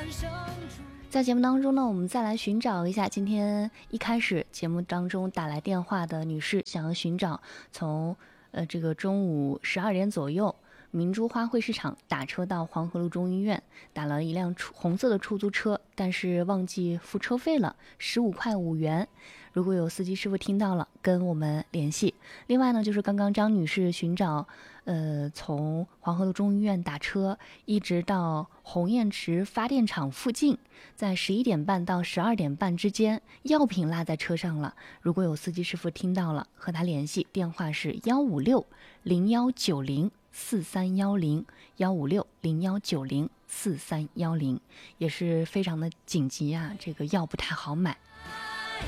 在节目当中呢，我们再来寻找一下今天一开始节目当中打来电话的女士，想要寻找从这个中午12点左右明珠花卉市场打车到黄河路中医院，打了一辆红色的出租车，但是忘记付车费了，15块5元。如果有司机师傅听到了，跟我们联系。另外呢，就是刚刚张女士寻找从黄河路中医院打车一直到红雁池发电厂附近，在11点半到12点半之间，药品落在车上了。如果有司机师傅听到了，和他联系，电话是156-0190-4310，156-0190-4310，也是非常的紧急啊，这个药不太好买